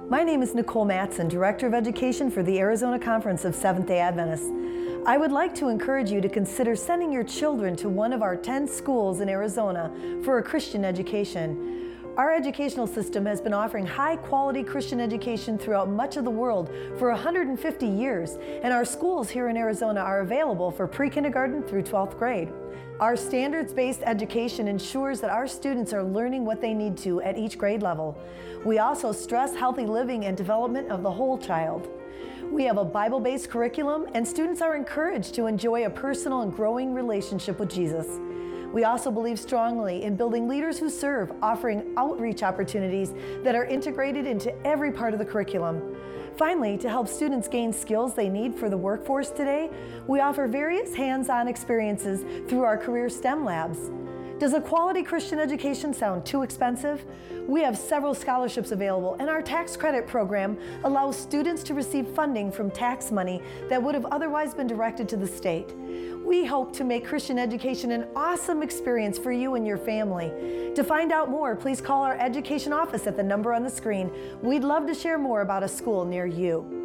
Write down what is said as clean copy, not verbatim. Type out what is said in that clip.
My name is Nicole Matson, Director of Education for the Arizona Conference of Seventh-day Adventists. I would like to encourage you to consider sending your children to one of our 10 schools in Arizona for a Christian education. Our educational system has been offering high-quality Christian education throughout much of the world for 150 years, and our schools here in Arizona are available for pre-kindergarten through 12th grade. Our standards-based education ensures that our students are learning what they need to at each grade level. We also stress healthy living and development of the whole child. We have a Bible-based curriculum, and students are encouraged to enjoy a personal and growing relationship with Jesus. We also believe strongly in building leaders who serve, offering outreach opportunities that are integrated into every part of the curriculum. Finally, to help students gain skills they need for the workforce today, we offer various hands-on experiences through our career STEM labs. Does a quality Christian education sound too expensive? We have several scholarships available, and our tax credit program allows students to receive funding from tax money that would have otherwise been directed to the state. We hope to make Christian education an awesome experience for you and your family. To find out more, please call our education office at the number on the screen. We'd love to share more about a school near you.